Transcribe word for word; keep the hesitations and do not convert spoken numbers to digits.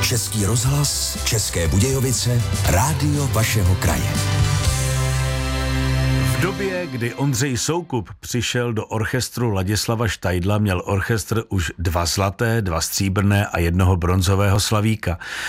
Český rozhlas, České Budějovice, rádio vašeho kraje. V době, kdy Ondřej Soukup přišel do orchestru Ladislava Štajdla, měl orchestr už dva zlaté, dva stříbrné a jednoho bronzového slavíka.